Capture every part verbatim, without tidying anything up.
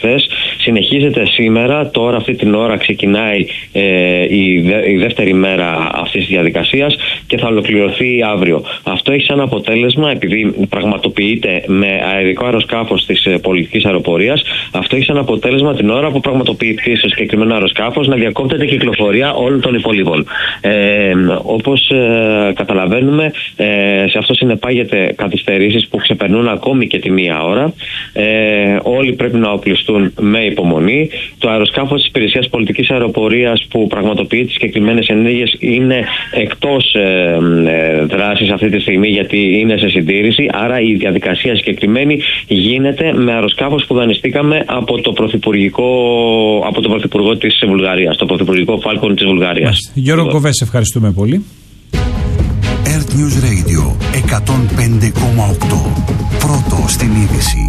χθες. Συνεχίζεται σήμερα, τώρα αυτή την ώρα ξεκινάει ε, η, δε, η δεύτερη μέρα αυτής της διαδικασίας και θα ολοκληρωθεί αύριο. Αυτό έχει σαν αποτέλεσμα, επειδή πραγματοποιείται με αερικό αεροσκάφος της ε, πολιτικής αεροπορίας, αυτό έχει σαν αποτέλεσμα την ώρα που πραγματοποιηθεί στο συγκεκριμένο αεροσκάφος να διακόπτεται η κυκλοφορία όλων των υπολείπων. Ε, όπως ε, καταλαβαίνουμε, ε, σε αυτό συνεπάγεται καθυστερήσεις που ξεπερνούν ακόμη και τη μία ώρα. Ε, όλοι πρέπει να οπλιστούν με υπομονή. Το αεροσκάφος της Υπηρεσίας Πολιτικής Αεροπορίας που πραγματοποιεί τις συγκεκριμένες ενέργειες είναι εκτός ε, ε, δράσης αυτή τη στιγμή, γιατί είναι σε συντήρηση. Άρα η διαδικασία συγκεκριμένη γίνεται με αεροσκάφος που δανειστήκαμε από το Πρωθυπουργικό, από το Πρωθυπουργό της Βουλγαρίας, το Πρωθυπουργικό Falcon της Βουλγαρίας. Γιώργο Κοβές, ευχαριστούμε πολύ. Earth News Radio εκατόν πέντε κόμμα οκτώ. Πρώτο στην είδηση.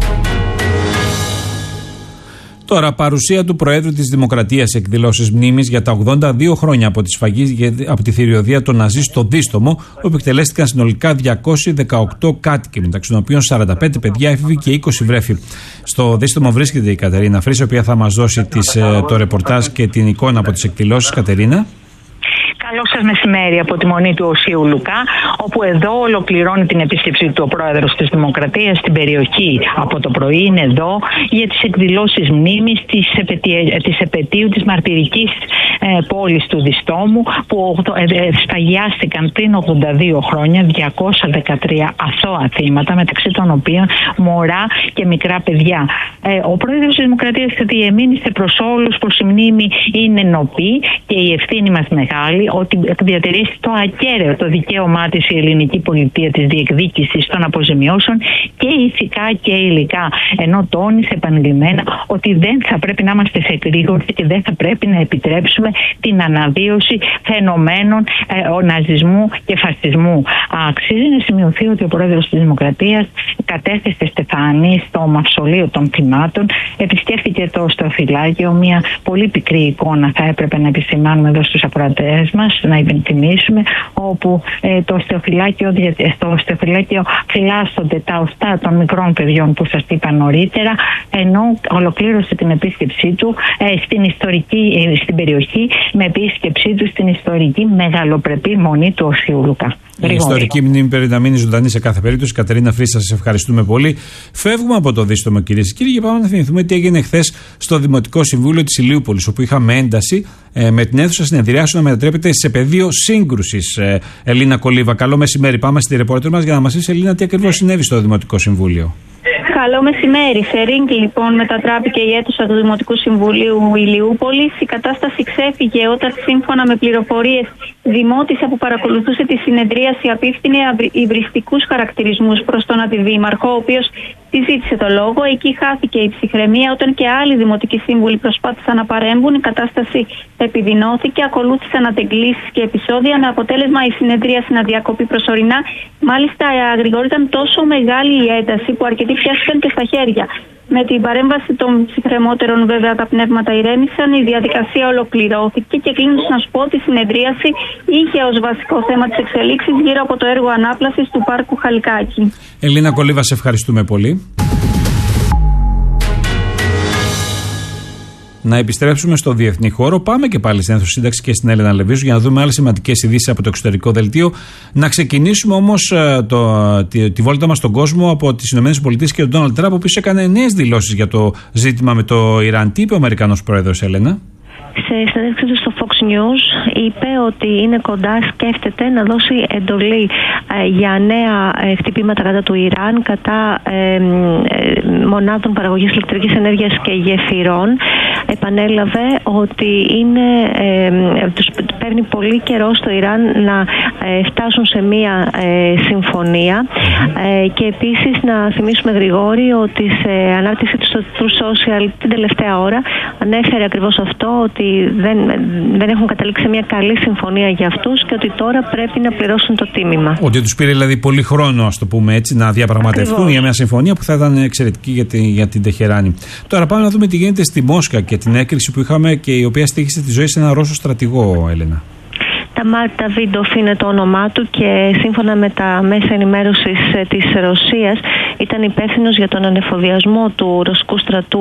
Τώρα, παρουσία του Προέδρου της Δημοκρατίας σε εκδηλώσεις μνήμης για τα ογδόντα δύο χρόνια από τη σφαγή από τη θηριωδία των Ναζί στο Δίστομο, όπου εκτελέστηκαν συνολικά διακόσιοι δεκαοκτώ κάτοικοι, μεταξύ των οποίων σαράντα πέντε παιδιά, έφηβοι και είκοσι βρέφη. Στο Δίστομο βρίσκεται η Κατερίνα Φρύς, η οποία θα μας δώσει τις, το ρεπορτάζ και την εικόνα από τις εκδηλώσεις. Κατερίνα. Καλό σας μεσημέρι από τη Μονή του Οσίου Λουκά, όπου εδώ ολοκληρώνει την επίσκεψή του ο πρόεδρος της Δημοκρατίας στην περιοχή. Από το πρωί είναι εδώ για τις εκδηλώσεις μνήμης της, επαιτία, της επαιτίου της μαρτυρικής ε, πόλης του Διστόμου, που ε, σφαγιάστηκαν πριν ογδόντα δύο χρόνια διακόσια δεκατρία αθώα θύματα, μεταξύ των οποίων μωρά και μικρά παιδιά. Ε, ο πρόεδρος της Δημοκρατίας διεμήνυσε προς όλους πως η μνήμη είναι νοπή και η ευθύνη μας μεγάλη, ότι διατηρήσει το ακέραιο το δικαίωμά της η ελληνική πολιτεία της διεκδίκησης των αποζημιώσεων και ηθικά και υλικά. Ενώ τόνισε επανειλημμένα ότι δεν θα πρέπει να είμαστε σε εκρήγορση και δεν θα πρέπει να επιτρέψουμε την αναβίωση φαινομένων ε, ναζισμού και φασισμού. Αξίζει να σημειωθεί ότι ο πρόεδρος της Δημοκρατίας κατέθεσε στεφάνι στο μαυσολείο των θυμάτων, επισκέφθηκε το στροφυλάκιο, μια πολύ πικρή εικόνα θα έπρεπε να επισημάνουμε εδώ στους ακροατές μας, να υπενθυμίσουμε, όπου ε, το στεοφυλάκιο, στο στεοφυλάκιο φυλάσσονται τα οστά των μικρών παιδιών που σας είπα νωρίτερα, ενώ ολοκλήρωσε την επίσκεψή του ε, στην, ιστορική, ε, στην περιοχή με επίσκεψή του στην ιστορική μεγαλοπρεπή Μονή του Οσίου Λουκά. Η ιστορική μνήμη πρέπει να μείνει ζωντανή σε κάθε περίπτωση. Κατερίνα Φρύς, σας ευχαριστούμε πολύ. Φεύγουμε από το Δίστομο, κυρίες και κύριοι, και πάμε να θυμηθούμε τι έγινε χθες στο Δημοτικό Συμβούλιο της Ηλιούπολης, όπου είχαμε ένταση ε, με την αίθουσα συνεδριάσεων να μετατρέπεται σε πεδίο σύγκρουσης. Ε, Ελίνα Κολίβα, καλό μεσημέρι. Πάμε στη ρεπόρτερ μας για να μας πεις, Ελίνα, τι ακριβώς συνέβη στο Δημοτικό Συμβούλιο. Καλό μεσημέρι. Σε ρίγκ λοιπόν μετατράπηκε η αίθουσα του Δημοτικού Συμβουλίου Ηλιούπολης. Η κατάσταση ξέφυγε όταν, σύμφωνα με πληροφορίες, δημότησα που παρακολουθούσε τη συνεδρίαση απίφθινε υβριστικούς χαρακτηρισμούς προς τον αντιδήμαρχο, ο οποίος τη ζήτησε το λόγο. Εκεί χάθηκε η ψυχραιμία όταν και άλλοι δημοτικοί σύμβουλοι προσπάθησαν να παρέμβουν. Η κατάσταση επιδεινώθηκε, ακολούθησαν αντεγκλήσεις και επεισόδια, με αποτέλεσμα η συνεδρίαση να διακοπεί προσωρινά. Μάλιστα, γρηγορή ήταν τόσο μεγάλη η ένταση που αρκετοί πιάστηκαν και στα χέρια. Με την παρέμβαση των ψυχρεμότερων, βέβαια, τα πνεύματα ηρέμησαν, η διαδικασία ολοκληρώθηκε και κλείνοντας να σου πω ότι η συνεδρίαση είχε ως βασικό θέμα τις εξελίξεις γύρω από το έργο ανάπλασης του πάρκου Χαλκάκη. Ελίνα Κολίβα, σε ευχαριστούμε πολύ. Να επιστρέψουμε στο διεθνή χώρο. Πάμε και πάλι στην αίθουσα σύνταξη και στην Έλενα Λεβίζου για να δούμε άλλες σημαντικές ειδήσεις από το εξωτερικό δελτίο. Να ξεκινήσουμε όμως το, τη, τη βόλτα μας στον κόσμο από τις ΗΠΑ και τον Ντόναλντ Τραμπ, ο οποίος έκανε νέες δηλώσεις για το ζήτημα με το Ιράν. Τι είπε ο Αμερικανός πρόεδρος, Έλενα? Σε συνέντευξή του στο Fox News είπε ότι είναι κοντά, σκέφτεται να δώσει εντολή ε, για νέα ε, χτυπήματα κατά του Ιράν, κατά ε, ε, μονάδων παραγωγής ηλεκτρικής ενέργειας και γεφυρών. Επανέλαβε ότι είναι, ε, τους παίρνει πολύ καιρό στο Ιράν να ε, φτάσουν σε μία ε, συμφωνία ε, και επίσης να θυμίσουμε Γρηγόρη ότι σε ανάρτηση του στο True Social την τελευταία ώρα ανέφερε ακριβώς αυτό, ότι δεν, δεν έχουν καταλήξει μια καλή συμφωνία για αυτούς και ότι τώρα πρέπει να πληρώσουν το τίμημα. Ότι τους πήρε δηλαδή πολύ χρόνο, ας το πούμε έτσι, να διαπραγματευτούν ακριβώς για μια συμφωνία που θα ήταν εξαιρετική για, τη, για την Τεχεράνη. Τώρα πάμε να δούμε τι γίνεται στη Μόσχα και την έκρηξη που είχαμε και η οποία στοίχησε τη ζωή σε έναν Ρώσο στρατηγό, Έλενα. Ταμάρ Νταβίντοφ είναι το όνομά του και σύμφωνα με τα μέσα ενημέρωσης της Ρωσίας ήταν υπεύθυνος για τον ανεφοδιασμό του ρωσικού στρατού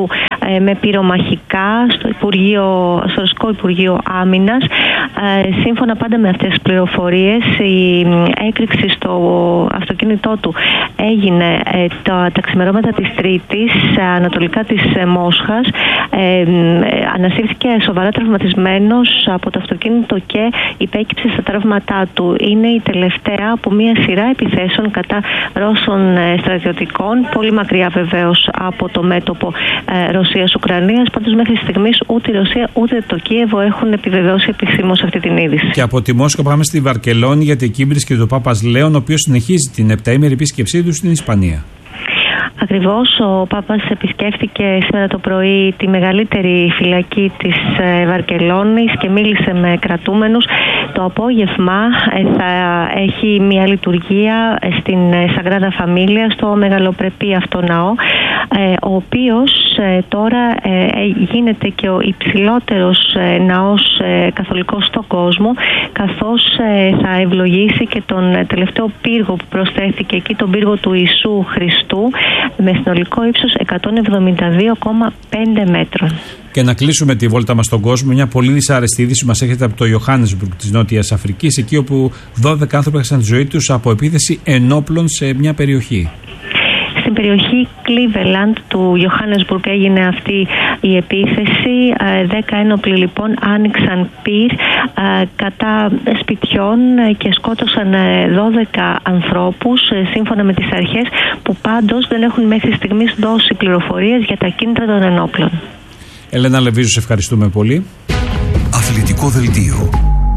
με πυρομαχικά στο, Υπουργείο, στο Ρωσικό Υπουργείο Άμυνας. Σύμφωνα πάντα με αυτές τις πληροφορίες, η έκρηξη στο αυτοκίνητό του έγινε τα, τα ξημερώματα της Τρίτης, ανατολικά της Μόσχας. Ε, ανασύρθηκε σοβαρά τραυματισμένος από το αυτοκίνητο και υπέκυψε στα τραύματά του. Είναι η τελευταία από μια σειρά επιθέσεων κατά Ρώσων στρατιωτικών, πολύ μακριά βεβαίως από το μέτωπο ε, Ρωσίας-Ουκρανίας. Πάντως μέχρι στιγμής ούτε η Ρωσία ούτε το Κίεβο έχουν επιβεβαιώσει επισήμως αυτή την είδηση. Και από τη Μόσχα πάμε στη Βαρκελόνη, γιατί εκεί βρίσκεται ο Πάπας Λέων, ο οποίος συνεχίζει την επταήμερη επίσκεψή του στην Ισπανία. Ακριβώς, ο Πάπας επισκέφθηκε σήμερα το πρωί τη μεγαλύτερη φυλακή της Βαρκελόνης και μίλησε με κρατούμενους. Το απόγευμα θα έχει μια λειτουργία στην Σαγκράδα Φαμίλια, στο μεγαλοπρεπή αυτό ναό, ο οποίος τώρα γίνεται και ο υψηλότερος ναός καθολικός στον κόσμο, καθώς θα ευλογήσει και τον τελευταίο πύργο που προσθέθηκε εκεί, τον πύργο του Ιησού Χριστού, με συνολικό ύψος εκατόν εβδομήντα δύο κόμμα πέντε μέτρων. Και να κλείσουμε τη βόλτα μας στον κόσμο. Μια πολύ δυσάρεστη είδηση μας έρχεται από το Ιωάννεσμπουργκ της Νότιας Αφρικής, εκεί όπου δώδεκα άνθρωποι έχασαν τη ζωή τους από επίθεση ενόπλων σε μια περιοχή. Στην περιοχή Cleveland του Johannesburg έγινε αυτή η επίθεση. Δέκα ένοπλοι λοιπόν άνοιξαν πυρ κατά σπιτιών και σκότωσαν δώδεκα ανθρώπους, σύμφωνα με τις αρχές, που πάντως δεν έχουν μέχρι στιγμής δώσει πληροφορίες για τα κίνητρα των ενόπλων. Ελένα Λεβίζου, σε ευχαριστούμε πολύ. Αθλητικό δελτίο.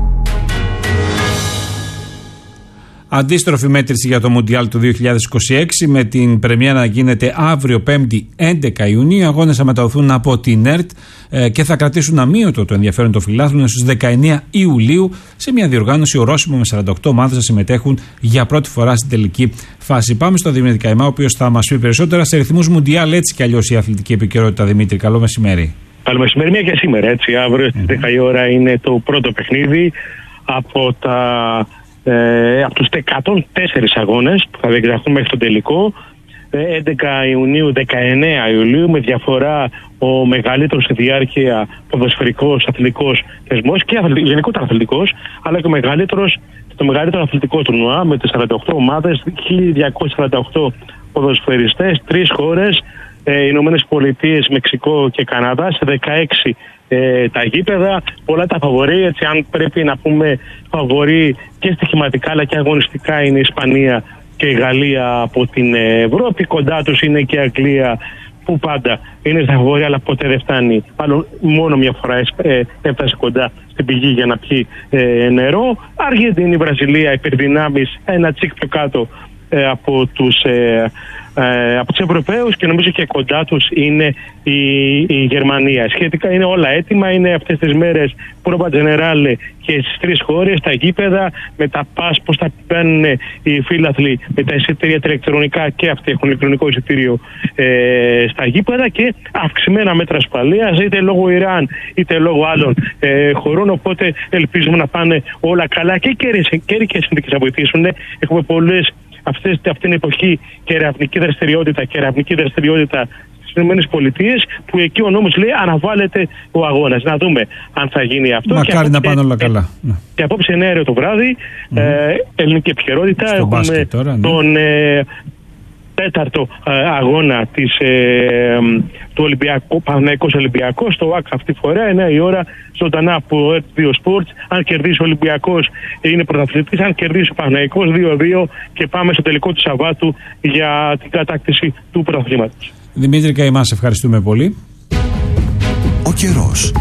Αντίστροφη μέτρηση για το Μουντιάλ του δύο χιλιάδες είκοσι έξι, με την πρεμιέρα να γίνεται αύριο Πέμπτη έντεκα Ιουνίου. Οι αγώνες θα μεταδοθούν από την ΕΡΤ ε, και θα κρατήσουν αμύωτο το ενδιαφέρον των φιλάθλων στους δεκαεννέα Ιουλίου, σε μια διοργάνωση ορόσημο με σαράντα οκτώ ομάδες να συμμετέχουν για πρώτη φορά στην τελική φάση. Πάμε στο Δημήτρη Καημά, ο οποίος θα μας πει περισσότερα σε ρυθμούς Μουντιάλ, έτσι κι αλλιώς η αθλητική επικαιρότητα. Δημήτρη, καλό μεσημέρι. Καλό μεσημέρι, μια και σήμερα, έτσι. Αύριο στις δέκα η ώρα είναι το πρώτο παιχνίδι από τα. Ε, από τους εκατόν τέσσερα αγώνες που θα διεξαχθούν μέχρι το τελικό, έντεκα Ιουνίου, δεκαεννέα Ιουλίου, με διαφορά ο μεγαλύτερος σε διάρκεια ποδοσφαιρικός αθλητικός θεσμός και γενικότερα αθλητικός, αλλά και ο μεγαλύτερος, το μεγαλύτερο αθλητικό τουρνουά με τις σαράντα οκτώ ομάδες, χίλια διακόσιοι σαράντα οκτώ ποδοσφαιριστές, τρεις χώρες, ε, Ηνωμένες Πολιτείες, Μεξικό και Καναδά, σε δεκαέξι ε, τα γήπεδα, πολλά τα φαβορί. Έτσι, αν πρέπει να πούμε φαβορί και στοιχηματικά αλλά και αγωνιστικά, είναι η Ισπανία και η Γαλλία από την Ευρώπη. Κοντά τους είναι και η Αγγλία, που πάντα είναι στα φαβορί αλλά ποτέ δεν φτάνει. Άλλο μόνο μια φορά ε, έφτασε κοντά στην πηγή για να πιει ε, νερό. Αργεντινή, Βραζιλία, υπερδυνάμεις, ένα τσικ πιο κάτω ε, από τους ε, Ε, από τους Ευρωπαίους, και νομίζω και κοντά τους είναι η, η Γερμανία. Σχετικά είναι όλα έτοιμα, είναι αυτές τις μέρες πρόπα τζενεράλε και στις τρεις χώρες, τα γήπεδα, με τα πας, πώς θα παίρνουν οι φίλαθλοι με τα εισιτήρια τα ηλεκτρονικά, και αυτοί έχουν ηλεκτρονικό εισιτήριο ε, στα γήπεδα, και αυξημένα μέτρα ασφαλείας, είτε λόγω Ιράν είτε λόγω άλλων ε, χωρών. Οπότε ελπίζουμε να πάνε όλα καλά και καιρικές συνθήκες να βοηθήσουν. Έχουμε πολλές Αυτές, αυτή την εποχή και ερευνητική δραστηριότητα και ερευνητική δραστηριότητα στις ΗΠΑ, που εκεί ο νόμος λέει αναβάλλεται ο αγώνας. Να δούμε αν θα γίνει αυτό. Μακάρι να πάνε όλα καλά. Ε, και απόψε εννέα ώρα το βράδυ, mm. ε, ελληνική επικαιρότητα. Στο έχουμε τώρα, ναι. τον ε, τέταρτο ε, αγώνα της, ε, του Ολυμπιακού, Παναθηναϊκός Ολυμπιακός, στο ΟΑΚ αυτή τη φορά, εννέα η ώρα, ζωντανά από δύο Sports. Αν κερδίσει ο Ολυμπιακός είναι πρωταθλητής, αν κερδίσει ο Παναθηναϊκός δύο δύο, και πάμε στο τελικό του Σαββάτου για την κατάκτηση του πρωταθλήματος. Δημήτρη Καημά, σε ευχαριστούμε πολύ. Ο καιρός.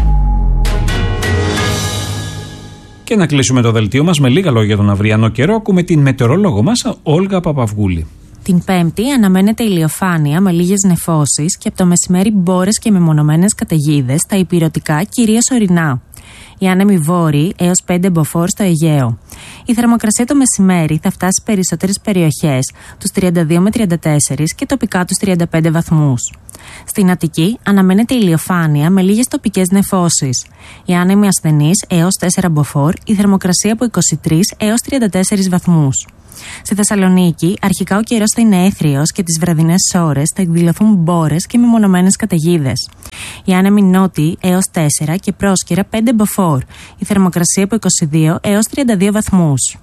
Και να κλείσουμε το δελτίο μας με λίγα λόγια για τον αυριανό καιρό. Ακούμε την μετεωρολόγο μας, Όλγα Παπαυγούλη. Την Πέμπτη αναμένεται ηλιοφάνεια με λίγες νεφώσεις και από το μεσημέρι μπόρες και μεμονωμένες καταιγίδες στα ηπειρωτικά, κυρίως ορεινά. Οι άνεμοι βόρειοι έως πέντε μποφόρ στο Αιγαίο. Η θερμοκρασία το μεσημέρι θα φτάσει σε περισσότερες περιοχές, τους τριάντα δύο με τριάντα τέσσερα και τοπικά τους τριάντα πέντε βαθμούς. Στην Αττική αναμένεται ηλιοφάνεια με λίγες τοπικές νεφώσεις. Οι άνεμοι ασθενείς έως τέσσερα μποφόρ, η θερμοκρασία από είκοσι τρία έως τριάντα τέσσερα βαθμούς. Στη Θεσσαλονίκη, αρχικά ο καιρός θα είναι έθριος και τις βραδινές ώρες θα εκδηλωθούν μπόρες και μεμονωμένες καταιγίδες. Οι άνεμοι νότιοι έως τέσσερα και πρόσκαιρα πέντε μποφόρ. Η θερμοκρασία από είκοσι δύο έως τριάντα δύο βαθμούς.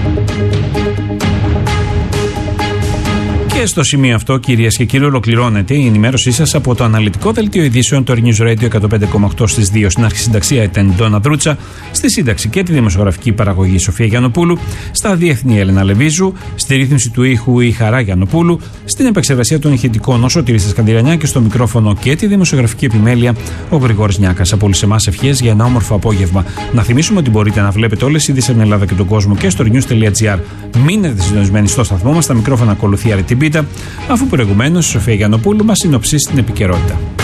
Και στο σημείο αυτό, κυρίες και κύριοι, ολοκληρώνεται η ενημέρωσή σας από το αναλυτικό δελτίο ειδήσεων του Air News Radio εκατόν πέντε κόμμα οκτώ στις δύο. Στην αρχισυνταξία ήταν Ντόνα Δρούτσα, στη σύνταξη και τη δημοσιογραφική παραγωγή Σοφία Γιαννοπούλου, στα διεθνή Έλενα Λεβίζου, στη ρύθμιση του ήχου η Χαρά Γιαννοπούλου, στην επεξεργασία των ηχητικών ο Σωτήρης Σκανδυρανιά και στο μικρόφωνο και τη δημοσιογραφική επιμέλεια ο Γρηγόρης Νιάκας. Από όλους εμάς ευχές για ένα όμορφο απόγευμα. Να θυμίσουμε ότι μπορείτε να βλέπετε όλες τις ειδήσεις από την Ελλάδα και τον κόσμο και στο news.gr. Μείνετε συντονισμένοι στο σταθμό μας, στα μικρόφωνα ακολουθεί Αρετή Μπίτα, αφού προηγουμένως η Σοφία Γιαννοπούλου μας συνοψίσει την επικαιρότητα.